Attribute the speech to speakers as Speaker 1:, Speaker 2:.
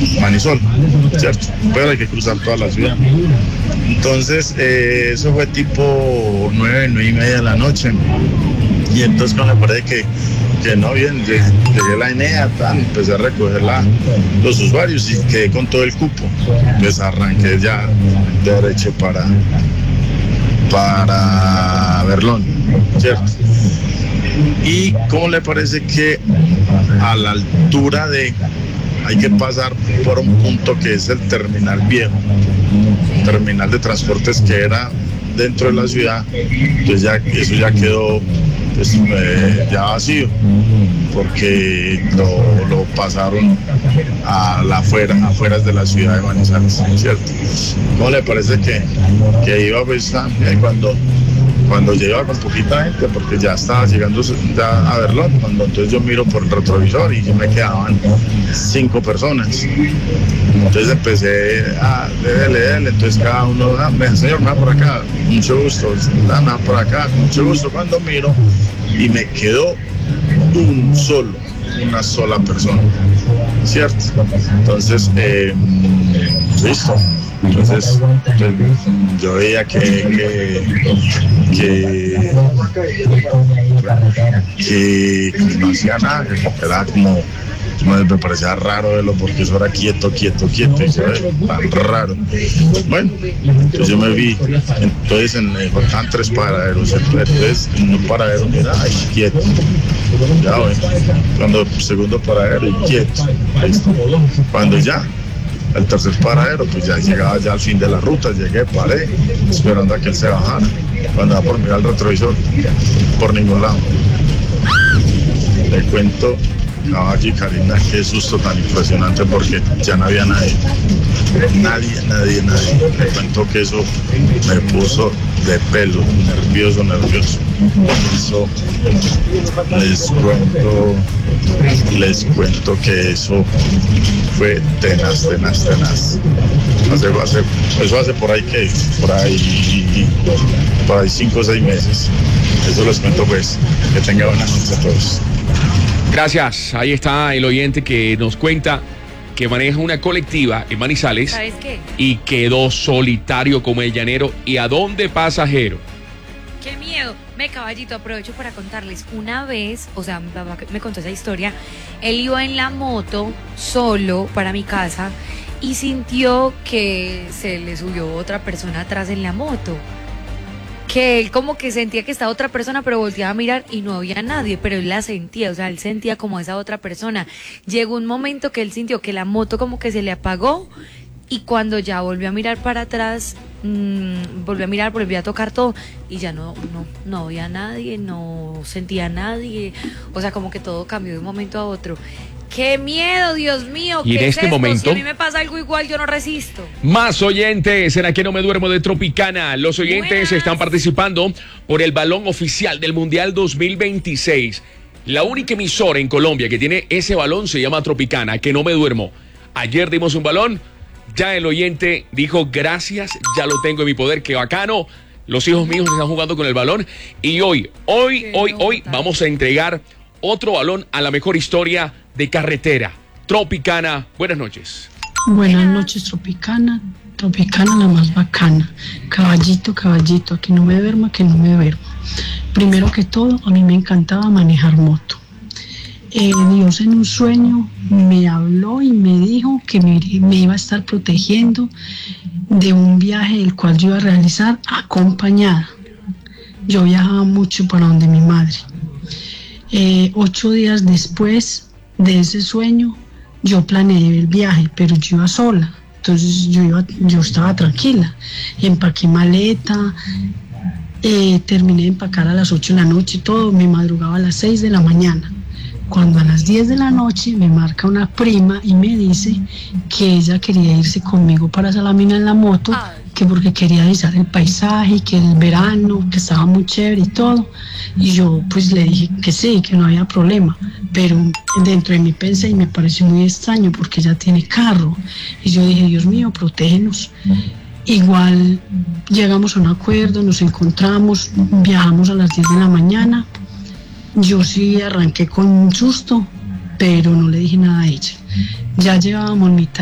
Speaker 1: Manisol, ¿cierto? Pero hay que cruzar toda la ciudad. Entonces, eso fue tipo 9:30 de la noche. Y entonces cuando me parece que no, bien, llegué a la ENEA, empecé a recoger los usuarios y quedé con todo el cupo. Pues arranqué ya derecho para Berlón, ¿cierto? Y ¿cómo le parece que a la altura hay que pasar por un punto que es el terminal viejo, terminal de transportes que era dentro de la ciudad? Entonces eso ya quedó pues, ya vacío, porque lo pasaron a la afueras de la ciudad de Manizales, ¿cierto? ¿Cómo le parece que iba pues cuando ya iba con poquita gente, porque ya estaba llegando ya a Berlón, entonces yo miro por el retrovisor y yo me quedaban 5 personas. Entonces empecé a dele, entonces cada uno, señor, me va por acá, mucho gusto, me va por acá, mucho gusto. Cuando miro y me quedó una sola persona, ¿cierto? Entonces, listo. Entonces, yo veía que no hacía nada, que era como me parecía raro verlo porque eso era quieto, y eso era tan raro. Bueno, entonces yo me vi, entonces faltaban 3 paraderos, entonces en un paradero mira, ahí quieto, ya bueno, cuando el segundo paradero y quieto, listo. Cuando ya el tercer paradero, pues ya llegaba ya al fin de la ruta, llegué, paré, esperando a que él se bajara. Cuando va por mirar el retrovisor, por ningún lado. Le cuento, caballo y Karina, qué susto tan impresionante porque ya no había nadie. Nadie. Le cuento que eso me puso de pelo, nervioso. Eso, les cuento que eso fue tenaz. Eso hace por ahí 5 o 6 meses. Eso les cuento pues, que tengan buenas noches a todos.
Speaker 2: Gracias, ahí está el oyente que nos cuenta que maneja una colectiva en Manizales.
Speaker 3: ¿Sabes qué?
Speaker 2: Y quedó solitario como el llanero. ¿Y a dónde pasajero?
Speaker 3: ¡Qué miedo! Caballito, aprovecho para contarles. Una vez, o sea, mi papá me contó esa historia, él iba en la moto solo para mi casa y sintió que se le subió otra persona atrás en la moto. Que él como que sentía que estaba otra persona, pero volteaba a mirar y no había nadie, pero él la sentía, o sea, él sentía como esa otra persona. Llegó un momento que él sintió que la moto como que se le apagó y cuando ya volvió a mirar para atrás, volvió a tocar todo y ya no había nadie, no sentía a nadie, o sea, como que todo cambió de un momento a otro. ¡Qué miedo, Dios mío!
Speaker 2: Y en este momento,
Speaker 3: si a mí me pasa algo igual, yo no resisto.
Speaker 2: Más oyentes, ¿será que no me duermo de Tropicana? Los oyentes están participando por el balón oficial del Mundial 2026. La única emisora en Colombia que tiene ese balón se llama Tropicana, que no me duermo. Ayer dimos un balón, ya el oyente dijo gracias, ya lo tengo en mi poder, qué bacano. Los hijos míos están jugando con el balón y hoy vamos a entregar otro balón a la mejor historia de carretera. Tropicana, buenas noches.
Speaker 4: Buenas noches, Tropicana la más bacana. Caballito, que no me duerma. Primero que todo, a mí me encantaba manejar moto. Dios en un sueño me habló y me dijo que me iba a estar protegiendo de un viaje el cual yo iba a realizar acompañada. Yo viajaba mucho para donde mi madre. 8 días después de ese sueño, yo planeé el viaje, pero yo iba sola. Entonces yo estaba tranquila. Empaqué maleta, terminé de empacar a las 8 de la noche, todo, me madrugaba a las 6 de la mañana. Cuando a las 10 de la noche me marca una prima y me dice que ella quería irse conmigo para Salamina en la moto, que porque quería avisar el paisaje, que el verano, que estaba muy chévere y todo. Y yo pues le dije que sí, que no había problema. Pero dentro de mí pensé y me pareció muy extraño porque ella tiene carro. Y yo dije, Dios mío, protégenos. Igual llegamos a un acuerdo, nos encontramos, viajamos a las 10 de la mañana. Yo sí arranqué con un susto, pero no le dije nada a ella. Ya llevábamos mitad